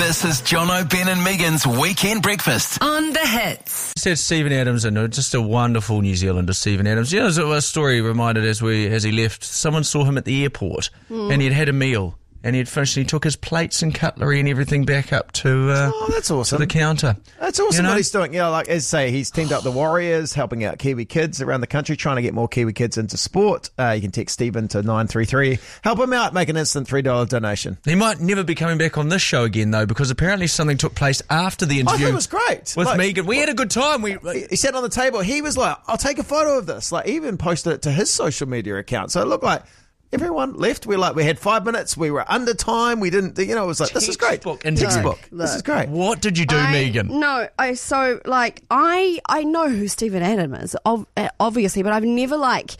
This is Jono, Ben and Megan's Weekend Breakfast. On the Hits. Said Stephen Adams, and just a wonderful New Zealander, Stephen Adams. You know, a story reminded as he left, someone saw him at the airport and he'd had a meal. And he'd finished, and he took his plates and cutlery and everything back up to that's awesome. to the counter. That's awesome what he's doing. You know, like as say, he's teamed up the Warriors, helping out Kiwi kids around the country, trying to get more Kiwi kids into sport. You can text Stephen to 933. Help him out. Make an instant $3 donation. He might never be coming back on this show again, though, because apparently something took place after the interview. I thought it was great. With Megan. We had a good time. He sat on the table. He was like, I'll take a photo of this. Like, he even posted it to his social media account. So it looked like everyone left. We had 5 minutes. We were under time. We didn't, it was like, this is great. Textbook. This is great. What did you do, Megan? No, I know who Stephen Adams is, obviously, but I've never,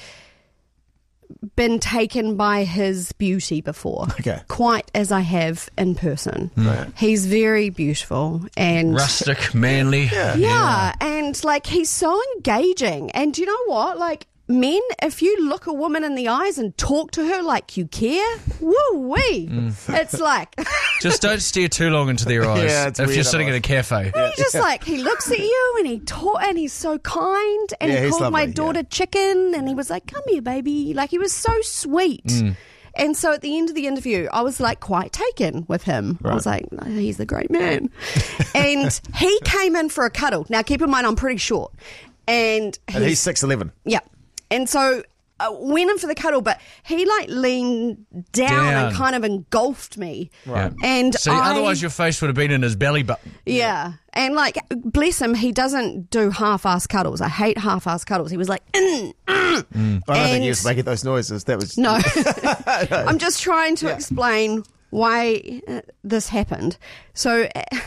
been taken by his beauty before. Okay. Quite as I have in person. Right. He's very beautiful and rustic, manly. Yeah, and, he's so engaging. And do you know what? Men, if you look a woman in the eyes and talk to her like you care, woo-wee. It's like... Just don't stare too long into their eyes if you're sitting in a cafe. He just he looks at you and he's so kind, and he called my daughter Chicken, and he was like, come here, baby. He was so sweet. And so at the end of the interview, I was quite taken with him. Right. I was like, oh, he's a great man. And he came in for a cuddle. Now, keep in mind, I'm pretty short. And he's 6'11". Yeah. And so I went in for the cuddle, but he leaned down and kind of engulfed me. Right. And otherwise your face would have been in his belly button. Yeah. And bless him, he doesn't do half-ass cuddles. I hate half-ass cuddles. He was like, I don't think he was making those noises. That was no. I'm just trying to explain why this happened. So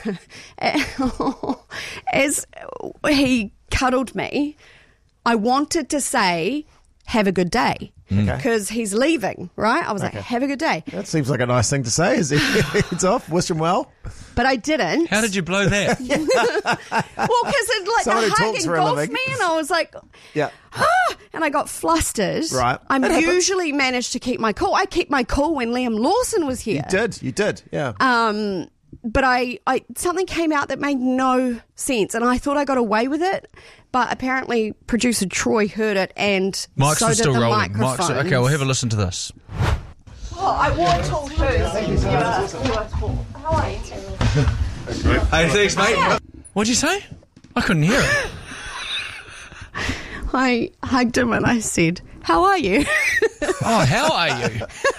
as he cuddled me, I wanted to say, have a good day. Because he's leaving, right? I was like, have a good day. That seems like a nice thing to say. Is it's off? Wish him well. But I didn't. How did you blow that? Well, because the hug engulfed me, and I was like, and I got flustered. Right. I usually managed to keep my cool. I kept my cool when Liam Lawson was here. You did, yeah. But I something came out that made no sense, and I thought I got away with it. But apparently, producer Troy heard it, and Mics so were did still the rolling. microphones. Okay, we'll have a listen to this. Oh, I wore tall shoes. You are tall. How are you? Hey, thanks, mate. What'd you say? I couldn't hear it. I hugged him and I said, "How are you?" Oh, how are you?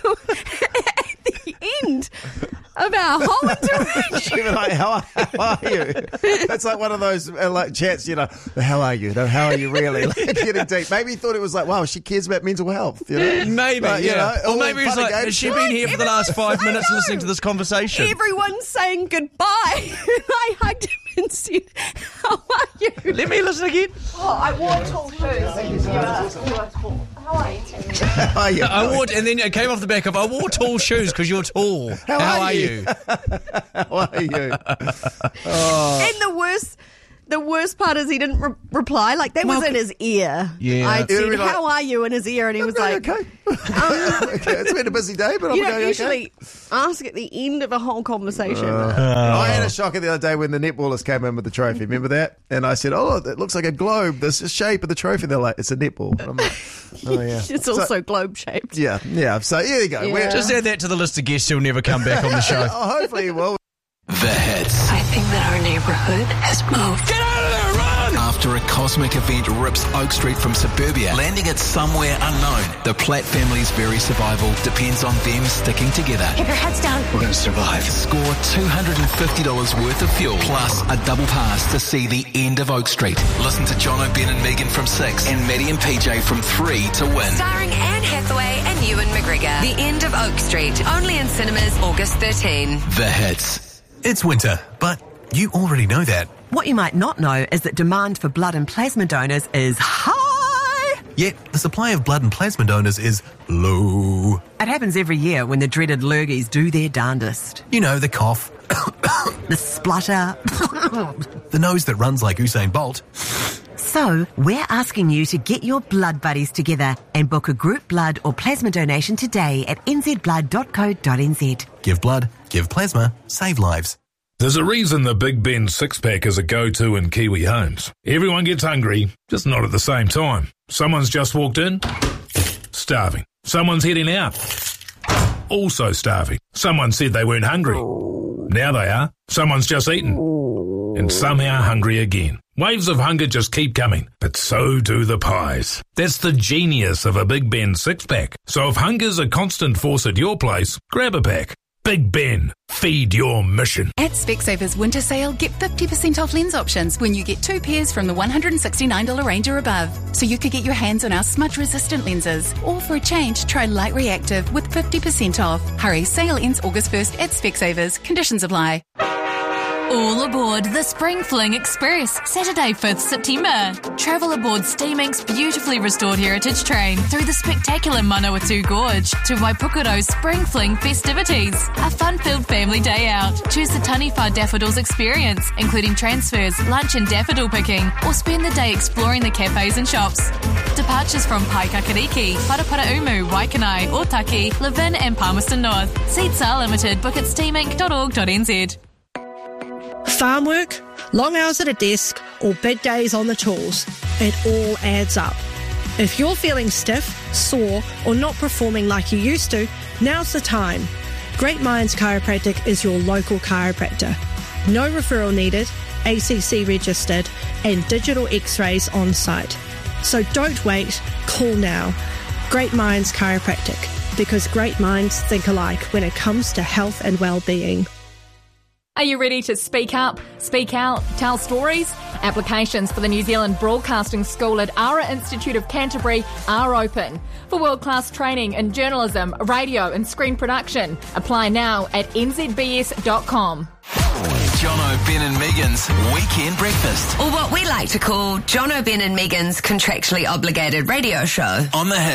At the end of our whole interaction. Even how are you? That's like one of those chats, how are you? No, how are you really? Getting deep. Maybe he thought it was wow, she cares about mental health. Maybe, but, or maybe he's like, has she been here for the last 5 minutes listening to this conversation? Everyone's saying goodbye. I hugged him and said, "How are you?" Let me listen again. Oh, I wore tall shoes. You are tall. How are you? How are you? And then it came off the back of, I wore tall shoes because you're tall. How are you? How are you? And the worst part is he didn't reply. That was in his ear. Yeah. I said, "How are you?" in his ear, and he was like, okay. It's been a busy day, but I'm going okay. Usually ask at the end of a whole conversation. I had a shocker the other day when the netballers came in with the trophy. Remember that? And I said, "Oh, it looks like a globe. This is the shape of the trophy." They're like, "It's a netball." I'm like, "Oh yeah." It's also globe shaped. Yeah. So here you go. Yeah. Just add that to the list of guests who'll never come back on the show. Hopefully he will. The Hits. I think that our neighborhood has moved. Get out of there, run! After a cosmic event rips Oak Street from suburbia, landing it somewhere unknown, the Platt family's very survival depends on them sticking together. Keep your heads down. We're going to survive. Score $250 worth of fuel, plus a double pass to see the end of Oak Street. Listen to Jono, Ben and Megan from 6 and Maddie and PJ from 3 to win. Starring Anne Hathaway and Ewan McGregor. The End of Oak Street. Only in cinemas August 13. The Hits. It's winter, but you already know that. What you might not know is that demand for blood and plasma donors is high. Yet, the supply of blood and plasma donors is low. It happens every year when the dreaded lurgies do their darndest. You know, the cough. The splutter. The nose that runs like Usain Bolt. So, we're asking you to get your blood buddies together and book a group blood or plasma donation today at nzblood.co.nz. Give blood, give plasma, save lives. There's a reason the Big Ben six-pack is a go-to in Kiwi homes. Everyone gets hungry, just not at the same time. Someone's just walked in, starving. Someone's heading out, also starving. Someone said they weren't hungry. Now they are. Someone's just eaten, and somehow hungry again. Waves of hunger just keep coming, but so do the pies. That's the genius of a Big Ben six-pack. So if hunger's a constant force at your place, grab a pack. Big Ben, feed your mission. At Specsavers Winter Sale, get 50% off lens options when you get 2 pairs from the $169 range or above. So you could get your hands on our smudge-resistant lenses. Or for a change, try Light Reactive with 50% off. Hurry, sale ends August 1st at Specsavers. Conditions apply. All aboard the Spring Fling Express, Saturday 5th September. Travel aboard Steam Inc.'s beautifully restored heritage train through the spectacular Manawatu Gorge to Waipukuro's Spring Fling festivities. A fun-filled family day out. Choose the Taniwha Daffodils experience, including transfers, lunch and daffodil picking, or spend the day exploring the cafes and shops. Departures from Paikakariki, Paraparaumu, Waikanai, Otaki, Levin and Palmerston North. Seats are limited. Book at steaminc.org.nz. Farm work, long hours at a desk, or big days on the tools. It all adds up. If you're feeling stiff, sore, or not performing like you used to, now's the time. Great Minds Chiropractic is your local chiropractor. No referral needed, ACC registered, and digital x-rays on site. So don't wait, call now. Great Minds Chiropractic, because great minds think alike when it comes to health and well-being. Are you ready to speak up, speak out, tell stories? Applications for the New Zealand Broadcasting School at Ara Institute of Canterbury are open. For world-class training in journalism, radio and screen production, apply now at nzbs.com. Jono, Ben and Megan's Weekend Breakfast. Or what we like to call Jono, Ben and Megan's contractually obligated radio show. On the Hit.